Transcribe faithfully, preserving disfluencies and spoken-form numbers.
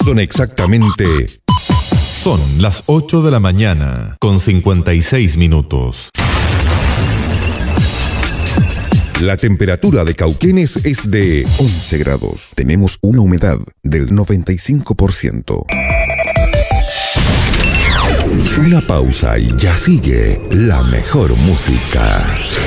Son exactamente... Son las ocho de la mañana, con cincuenta y seis minutos. La temperatura de Cauquenes es de once grados. Tenemos una humedad del noventa y cinco por ciento. Una pausa y ya sigue la mejor música.